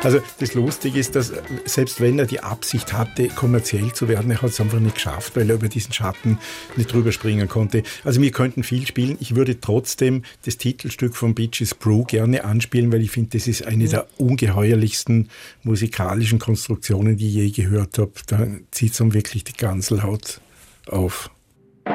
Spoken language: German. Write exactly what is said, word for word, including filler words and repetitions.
Also das Lustige ist, dass selbst wenn er die Absicht hatte, kommerziell zu werden, er hat es einfach nicht geschafft, weil er über diesen Schatten nicht drüber springen konnte. Also wir könnten viel spielen. Ich würde trotzdem das Titelstück von Bitches Brew gerne anspielen, weil ich finde, das ist eine der ungeheuerlichsten musikalischen Konstruktionen, die ich je gehört habe. Da zieht es um wirklich die Gänsehaut auf.